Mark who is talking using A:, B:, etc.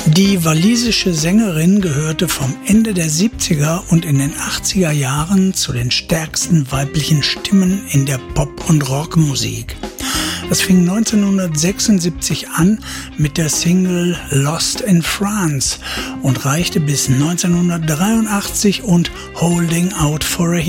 A: Die walisische Sängerin gehörte vom Ende der 70er und in den 80er Jahren zu den stärksten weiblichen Stimmen in der Pop- und Rockmusik. Das fing 1976 an mit der Single Lost in France und reichte bis 1983 und Holding Out for a